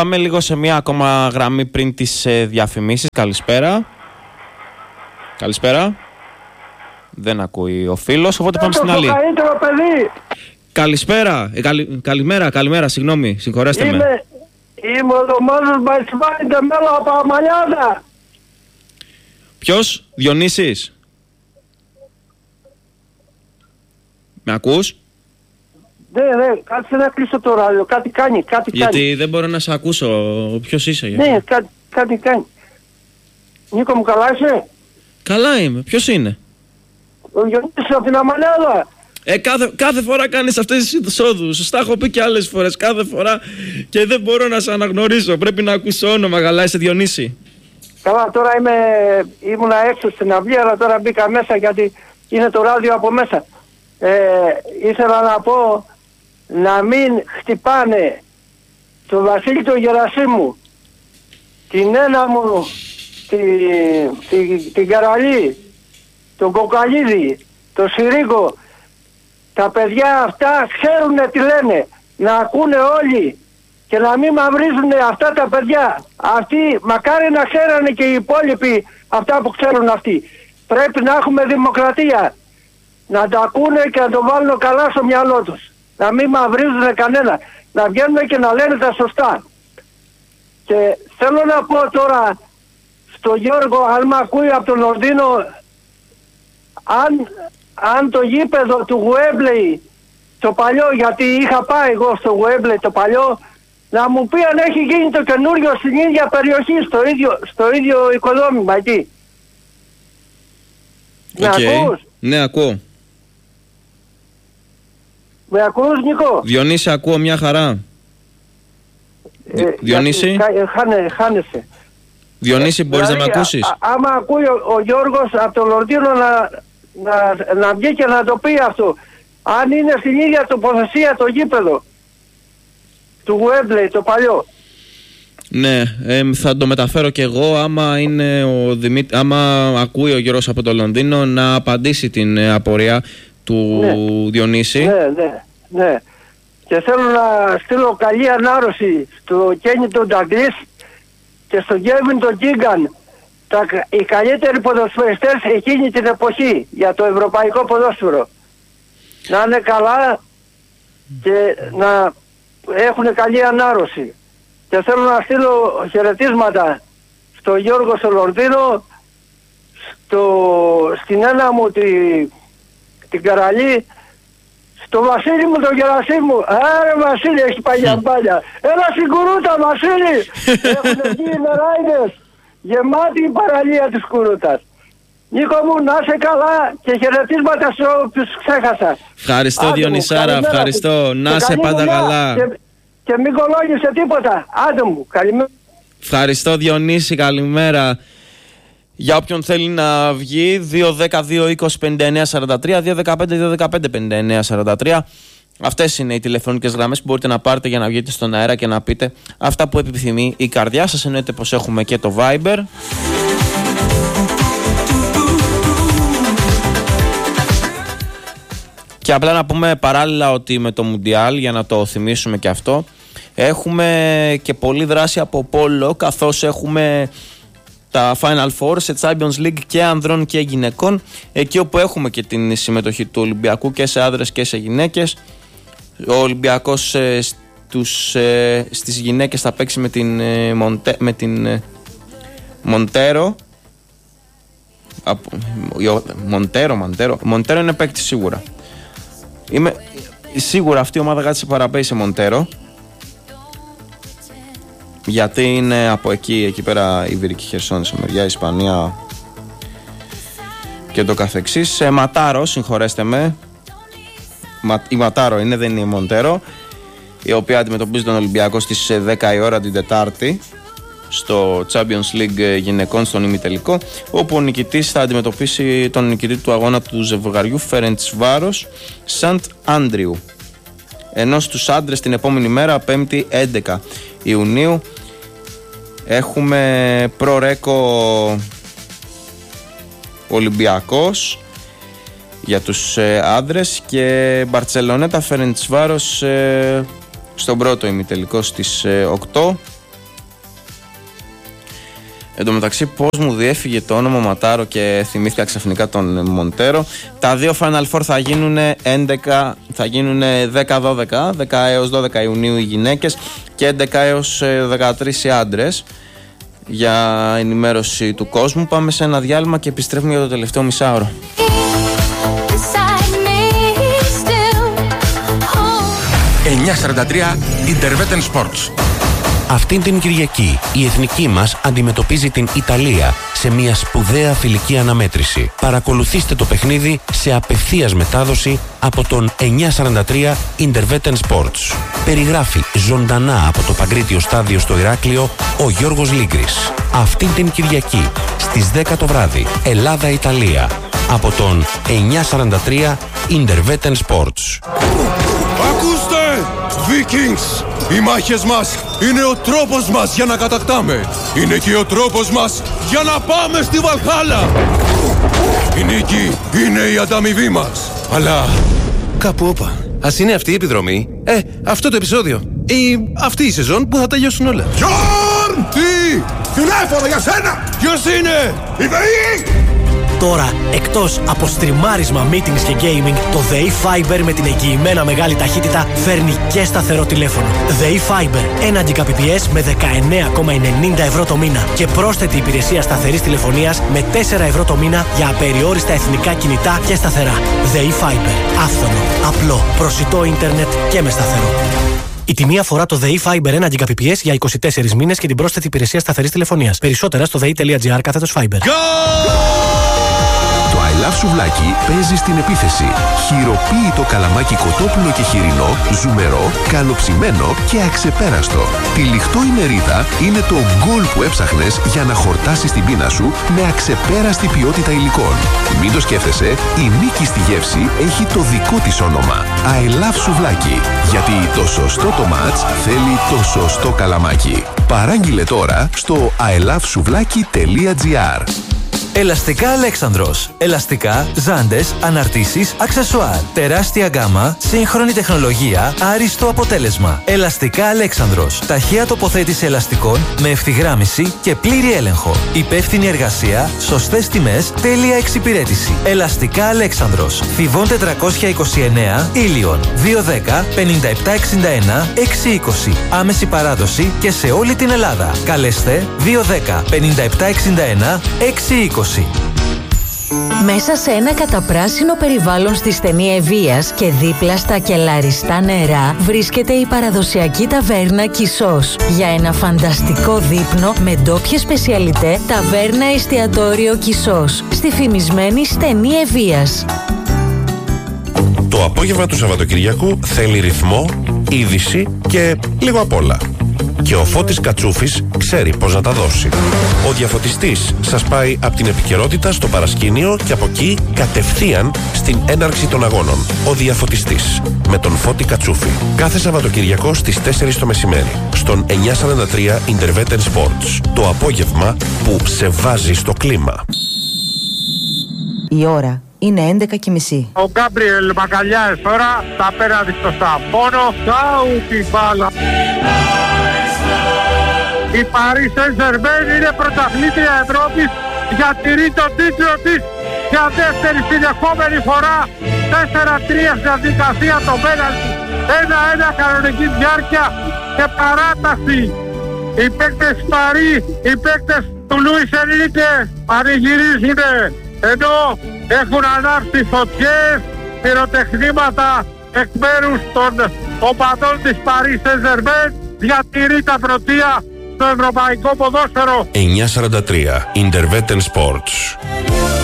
Πάμε λίγο σε μια ακόμα γραμμή πριν τις διαφημίσεις. Καλησπέρα. Καλησπέρα. Δεν ακούει ο φίλος, οπότε πάμε στην άλλη. Καλύτερο παιδί. Καλησπέρα. Καλημέρα, συγγνώμη, συγχωρέστε με. Είμαι ο Δωμάζος Μπαϊσμάνι Τεμέλο από Αμαλιάδα. Ποιος, Διονύσης? Με ακούς? Ναι, κάτσε να κλείσω το ράδιο, κάτι κάνει. Γιατί δεν μπορώ να σε ακούσω, ποιος είσαι? Ναι, κάτι κάνει. Νίκο μου, καλά είσαι? Καλά είμαι, ποιος είναι? Ο Διονύσης από την Αμαλιάδα. Κάθε φορά κάνεις αυτές τις εισόδους. Στα έχω πει και άλλες φορές. Κάθε φορά και δεν μπορώ να σε αναγνωρίσω. Πρέπει να ακούσω όνομα. Καλά είσαι, Διονύση? Καλά, τώρα ήμουνα έξω στην αυλή, αλλά τώρα μπήκα μέσα γιατί είναι το ράδιο από μέσα. Ήθελα να πω να μην χτυπάνε τον Βασίλη τον Γερασίμου, την Ένα μου, την Καραλή, τον Κοκαλίδη, τον Σιρίκο. Τα παιδιά αυτά ξέρουν τι λένε, να ακούνε όλοι και να μην μαυρίζουν αυτά τα παιδιά. Αυτοί μακάρι να ξέρανε και οι υπόλοιποι αυτά που ξέρουν αυτοί. Πρέπει να έχουμε δημοκρατία, να τα ακούνε και να το βάλουν καλά στο μυαλό τους. Να μην μαυρίζουν κανένα, να βγαίνουν και να λένε τα σωστά. Και θέλω να πω τώρα στο Γιώργο, αν με ακούει από τον Λονδίνο, αν το γήπεδο του Γουέμπλεϊ το παλιό, γιατί είχα πάει εγώ στο Γουέμπλεϊ το παλιό, να μου πει αν έχει γίνει το καινούριο στην ίδια περιοχή, στο ίδιο οικοδόμημα εκεί. Με ακούς? Ναι, ακούω. Με ακούς, Νίκο? Διονύση, ακούω μια χαρά. Διονύση? Χάνεσαι. Διονύση, μπορείς να με ακούσεις? Άμα ακούει ο Γιώργος από το Λονδίνο να βγει και να το πει αυτό. Αν είναι στην ίδια τοποθεσία το γήπεδο του Γουέμπλεϊ το παλιό. Ναι, θα το μεταφέρω κι εγώ άμα ακούει ο Γιώργος από το Λονδίνο να απαντήσει την απορία του Διονύση. Ναι. Και θέλω να στείλω καλή ανάρρωση στο Κένι τον Νταγκλής και στον Κέβιν τον Κίγκαν, οι καλύτεροι ποδοσφαιριστές εκείνη την εποχή για το ευρωπαϊκό ποδόσφαιρο. Να είναι καλά και να έχουν καλή ανάρρωση. Και θέλω να στείλω χαιρετίσματα στο Γιώργο στο Λονδίνο, στην Ένα μου την Καραλή, στο Βασίλη μου τον Γερασίμου. Άρε Βασίλη, έχει παλιά μπάλια. Έλα στην Κουρούτα, Βασίλη. Έχουν βγει οι νεράιδες. Γεμάτη η παραλία της Κουρούτας. Νίκο μου, να είσαι καλά και χαιρετίσματα σε όποιους ξέχασα. Ευχαριστώ Διονυσάρα, ευχαριστώ. Να είσαι πάντα καλά. Και μην κολόγησε τίποτα. Άντε μου, καλημέρα. Ευχαριστώ Διονύση, καλημέρα. Για όποιον θέλει να βγει, 2-10-2-20-59-43, 2-15-2-15-59-43. Αυτές είναι οι τηλεφωνικές γραμμές που μπορείτε να πάρετε για να βγείτε στον αέρα και να πείτε αυτά που επιθυμεί η καρδιά σας. Εννοείται πως έχουμε και το Viber. Και απλά να πούμε παράλληλα ότι με το Μουντιάλ, για να το θυμίσουμε και αυτό, έχουμε και πολλή δράση από πόλο, καθώς έχουμε τα Final Four σε Champions League και ανδρών και γυναικών, εκεί όπου έχουμε και την συμμετοχή του Ολυμπιακού και σε άνδρες και σε γυναίκες. Ο Ολυμπιακός στις γυναίκες θα παίξει με την Μοντέρο. Μοντέρο είναι παίκτη σίγουρα. Σίγουρα αυτή η ομάδα κάτσε παραπέει σε Μοντέρο, γιατί είναι από εκεί πέρα η Βυρική Χερσόνησο, μεριά Ισπανία και το καθεξής. Ματάρο, συγχωρέστε με, η Ματάρο είναι, δεν είναι η Μοντέρο, η οποία αντιμετωπίζει τον Ολυμπιακό στις 10 η ώρα την Τετάρτη στο Champions League γυναικών στον ημιτελικό, όπου ο νικητής θα αντιμετωπίσει τον νικητή του αγώνα του ζευγαριού Φερεντσβάρος Σαντ Άντριου. Ενώ στους άντρες την επόμενη μέρα, 5η 11 Ιουνίου, έχουμε προρέκο Ολυμπιακός για τους άντρες και Μπαρτσελονέτα Φερεντσβάρος στον πρώτο ημιτελικό στις 8 Εν τω μεταξύ, πώς μου διέφυγε το όνομα Ματάρο και θυμήθηκα ξαφνικά τον Μοντέρο. Τα δύο Final Four θα γίνουν 11, θα γίνουν 10-12, 10 έως 12 Ιουνίου οι γυναίκες και 11 έως 13 οι άντρες. Για ενημέρωση του κόσμου, πάμε σε ένα διάλειμμα και επιστρέφουμε για το τελευταίο μισάωρο. 9:43 Intervetten Sports. Αυτήν την Κυριακή η εθνική μας αντιμετωπίζει την Ιταλία σε μια σπουδαία φιλική αναμέτρηση. Παρακολουθήστε το παιχνίδι σε απευθείας μετάδοση από τον 943 Intervetten Sports. Περιγράφει ζωντανά από το Παγκρίτιο στάδιο στο Ηράκλειο ο Γιώργος Λίγκρης. Αυτήν την Κυριακή στις 10 το βράδυ Ελλάδα-Ιταλία από τον 943 Intervetten Sports. Ακούστε! Vikings! Οι μάχες μας είναι ο τρόπος μας για να κατακτάμε. Είναι και ο τρόπος μας για να πάμε στη Βαλχάλα. Η νίκη είναι η ανταμοιβή μας. Αλλά κάπου όπα. Ας είναι αυτή η επιδρομή, αυτό το επεισόδιο ή αυτή η σεζόν που θα τελειώσουν όλα. Γιόρν! Τι! Τηλέφωνο για σένα! Ποιος είναι? Η ΔΕΗ! Τώρα, εκτός από στριμάρισμα, meetings και gaming, το ΔΕΗ Fiber με την εγγυημένα μεγάλη ταχύτητα φέρνει και σταθερό τηλέφωνο. ΔΕΗ Fiber, 1 Gbps με 19,90 ευρώ το μήνα και πρόσθετη υπηρεσία σταθερής τηλεφωνίας με 4 ευρώ το μήνα για απεριόριστα εθνικά κινητά και σταθερά. ΔΕΗ Fiber, άφθονο, απλό, προσιτό ίντερνετ και με σταθερό. Η τιμή αφορά το ΔΕΗ Fiber 1 Gbps για 24 μήνες και την πρόσθετη υπηρεσία σταθερής τηλεφωνίας. Περισσότερα στο dei.gr/Fiber. Το I Love σουβλάκι παίζει στην επίθεση. Χειροποίητο καλαμάκι κοτόπουλο και χοιρινό, ζουμερό, καλοψημένο και αξεπέραστο. Τυλιχτό η μερίδα είναι το γκολ που έψαχνες για να χορτάσεις την πείνα σου με αξεπέραστη ποιότητα υλικών. Μην το σκέφτεσαι, η νίκη στη γεύση έχει το δικό της όνομα. I Love σουβλάκι. Γιατί το σωστό το μάτς θέλει το σωστό καλαμάκι. Παράγγειλε τώρα στο ilovesouβλaki.gr. Ελαστικά Αλέξανδρος. Ελαστικά, ζάντες, αναρτήσεις, αξεσουάρ. Τεράστια γκάμα, σύγχρονη τεχνολογία, άριστο αποτέλεσμα. Ελαστικά Αλέξανδρος. Ταχεία τοποθέτηση ελαστικών με ευθυγράμμιση και πλήρη έλεγχο. Υπεύθυνη εργασία, σωστές τιμές, τέλεια εξυπηρέτηση. Ελαστικά Αλέξανδρος. Θηβών 429, Ήλιον. 210 5761 620. Άμεση παράδοση και σε όλη την Ελλάδα. Καλέστε 210 5761 620. Μέσα σε ένα καταπράσινο περιβάλλον στη στενή Ευβοίας και δίπλα στα κελαριστά νερά βρίσκεται η παραδοσιακή ταβέρνα Κισός. Για ένα φανταστικό δείπνο με ντόπιες σπεσιαλιτέ, ταβέρνα εστιατόριο Κισός στη φημισμένη στενή Ευβοίας. Το απόγευμα του Σαββατοκυριακού θέλει ρυθμό, είδηση και λίγο απ' όλα. Και ο Φώτης Κατσούφης ξέρει πώς να τα δώσει. Ο διαφωτιστής σας πάει από την επικαιρότητα στο παρασκήνιο και από εκεί κατευθείαν στην έναρξη των αγώνων. Ο διαφωτιστής με τον Φώτη Κατσούφη. Κάθε Σαββατοκυριακό στις 4 το μεσημέρι στον 943 Intervetten Sports. Το απόγευμα που σε βάζει στο κλίμα. Η ώρα είναι 11:30. Ο Γκάμπριελ Μακαλιάες τώρα τα απέναντι στο Σαμπόνο. Κάου την μπάλα. Η Paris Saint-Germain είναι πρωταθλήτρια Ευρώπης, διατηρεί τον τίτλο της για δεύτερη συνεχόμενη φορά. 4-3 στην διαδικασία το πέναλτι. 1-1 κανονική διάρκεια και παράταση. Οι παίκτες Παρί, οι παίκτες του Λουίς Ενρίκε πανηγυρίζουνε, ενώ έχουν ανάψει φωτιές, πυροτεχνήματα εκ μέρους των οπαδών της Paris Saint-Germain. Διατηρεί τα πρωτεία στο ευρωπαϊκό ποδόσφαιρο. 943 Intervetten Sports.